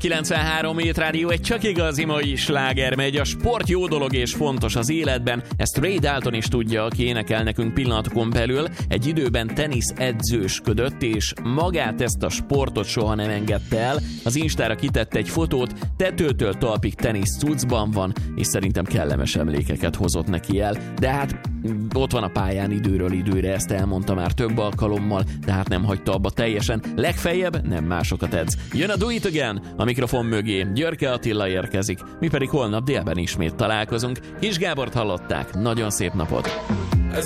93 Hit Rádió, egy csak igazi mai sláger megy. A sport jó dolog és fontos az életben. Ezt Ray Dalton is tudja, aki énekel nekünk pillanatokon belül. Egy időben tenisz edzősködött, és magát, ezt a sportot soha nem engedte el. Az Instára kitette egy fotót, tetőtől talpig tenisz cuccban van, és szerintem kellemes emlékeket hozott neki el. De hát ott van a pályán időről időre, ezt elmondta már több alkalommal, de hát nem hagyta abba teljesen. Legfeljebb nem másokat edz. Jön a Do It Again, a mikrofon mögé Györke Attila érkezik, mi pedig holnap délben ismét találkozunk. Kis Gábort hallották, nagyon szép napot!